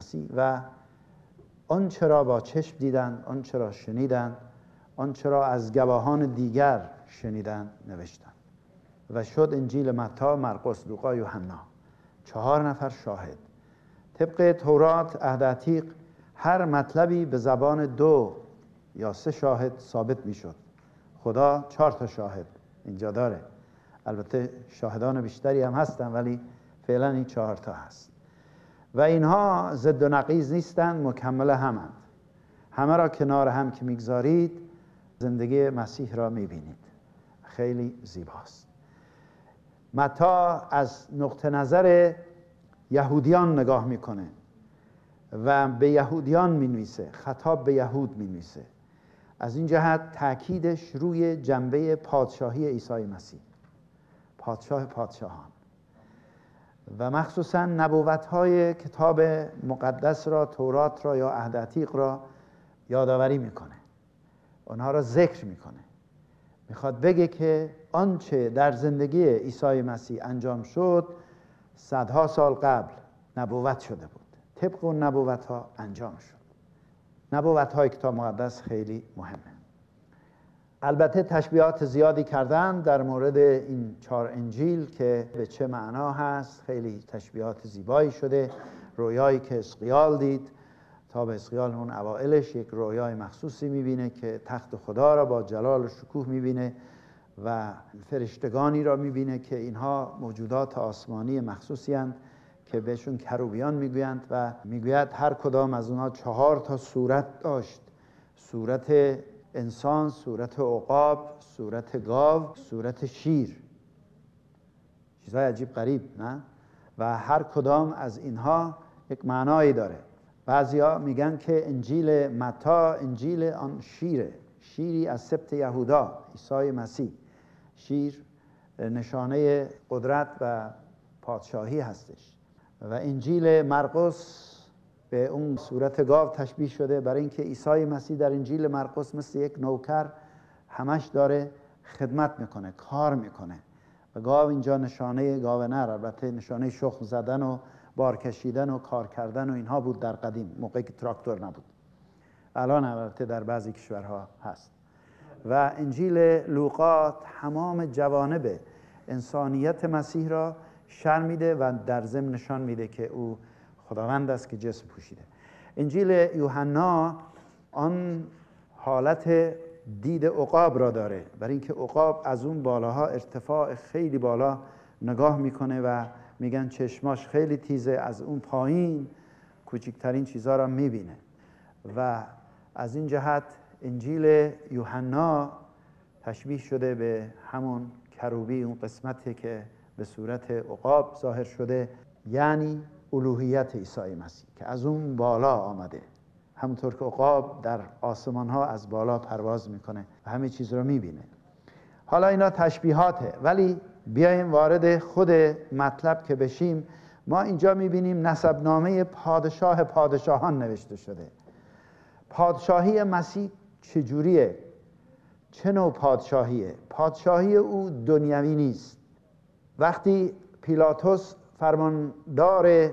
مسیح و آنچه را با چشم دیدند، آنچه را شنیدند، آنچه را از گواهان دیگر شنیدند نوشتند و شد انجیل متی، مرقس، لوقا، یوحنا. 4 نفر شاهد. طبق تورات عهد عتیق هر مطلبی به زبان 2 یا 3 شاهد ثابت میشد. خدا 4 تا شاهد اینجا داره. البته شاهدان بیشتری هم هستن ولی فعلا این 4 تا هست و اینها ضد و نقیض نیستند، مکمل همند. همه را کنار هم که میگذارید زندگی مسیح را میبینید. خیلی زیباست. متی از نقطه نظر یهودیان نگاه میکنه و به یهودیان مینویسه، خطاب به یهود مینویسه. از این جهت تأکیدش روی جنبه پادشاهی عیسی مسیح، پادشاه پادشاهان، و مخصوصا نبوت‌های کتاب مقدس را، تورات را یا عهد عتیق را یادآوری میکنه، اونها را ذکر میکنه. میخواد بگه که آنچه در زندگی عیسی مسیح انجام شد صدها سال قبل نبوت شده بود. طبق اون نبوت‌ها انجام شد. نبوت‌های کتاب مقدس خیلی مهمه. البته تشبیهات زیادی کردن در مورد این 4 انجیل که به چه معنا هست. خیلی تشبیهات زیبایی شده. رویایی که حزقیال دید، تا به حزقیال اون اوائلش یک رویای مخصوصی میبینه که تخت خدا را با جلال و شکوه میبینه و فرشتگانی را میبینه که اینها موجودات آسمانی مخصوصی هستند که بهشون کروبیان میگویند و میگوید هر کدام از اونها 4 تا صورت داشت: صورت انسان، صورت عقاب، صورت گاو، صورت شیر. چیزهای عجیب غریب، نه؟ و هر کدام از اینها یک معنایی داره. بعضیا میگن که انجیل متی انجیل آن شیره، شیری از سبط یهودا، عیسی مسیح. شیر نشانه قدرت و پادشاهی هستش. و انجیل مرقس به اون صورت گاو تشبیه شده برای اینکه عیسی مسیح در انجیل مرقس مثل یک نوکر همش داره خدمت میکنه، کار میکنه. و گاو اینجا نشانه گاو نر، البته نشانه شخم زدن و بار کشیدن و کار کردن و اینها بود در قدیم، موقعی که تراکتور نبود. الان البته در بعضی کشورها هست. و انجیل لوقا تمام جوانب انسانیت مسیح را شرح میده و در ضمن نشان میده که او خداوند است که جسم پوشیده. انجیل یوحنا آن حالت دید عقاب را داره، برای اینکه عقاب از اون بالاها، ارتفاع خیلی بالا نگاه میکنه و میگن چشماش خیلی تیزه، از اون پایین کوچکترین چیزها را میبینه. و از این جهت انجیل یوحنا تشبیه شده به همون کروبی، اون قسمتی که به صورت عقاب ظاهر شده، یعنی الوهیت عیسی مسیح که از اون بالا آمده. همونطور که عقاب در آسمان ها از بالا پرواز میکنه و همه چیز رو میبینه. حالا اینا تشبیهاته، ولی بیایم وارد خود مطلب که بشیم. ما اینجا میبینیم نسبنامه پادشاه پادشاهان نوشته شده. پادشاهی مسیح چجوریه؟ چه نوع پادشاهیه؟ پادشاهی او دنیوی نیست. وقتی پیلاطس فرماندار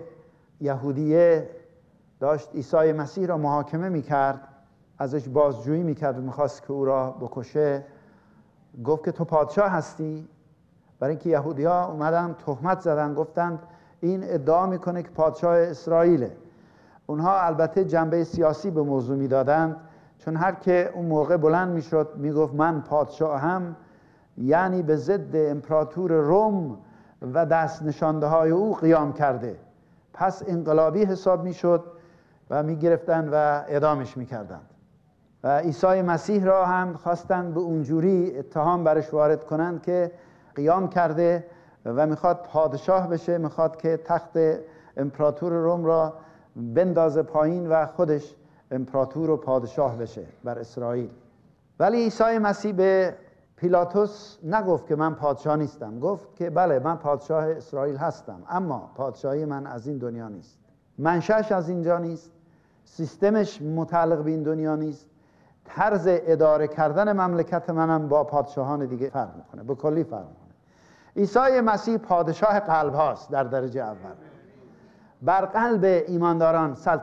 یهودیه داشت عیسی مسیح را محاکمه میکرد، ازش بازجویی میکرد و میخواست که او را بکشه، گفت که تو پادشاه هستی؟ برای اینکه یهودی‌ها اومدن تهمت زدن، گفتند این ادعا میکنه که پادشاه اسرائیله. اونها البته جنبه سیاسی به موضوع میدادند، چون هر که اون موقع بلند میشد میگفت من پادشاهم، یعنی به ضد امپراتور روم و دست نشانده های او قیام کرده، پس انقلابی حساب میشد و میگرفتن و اعدامش میکردند. و عیسی مسیح را هم خواستند به اونجوری اتهام برش وارد کنند که قیام کرده و میخواد پادشاه بشه، میخواد که تخت امپراتور روم را بندازه پایین و خودش امپراتور و پادشاه بشه بر اسرائیل. ولی عیسی مسیح به پیلاطس نگفت که من پادشاه نیستم، گفت که بله من پادشاه اسرائیل هستم، اما پادشاهی من از این دنیا نیست، منشأش از اینجا نیست، سیستمش متعلق به این دنیا نیست، طرز اداره کردن مملکت منم با پادشاهان دیگه فرق میکنه، به کلی فرق میکنه. عیسی مسیح پادشاه قلب هاست در درجه اول. بر قلب ایمانداران سلطنت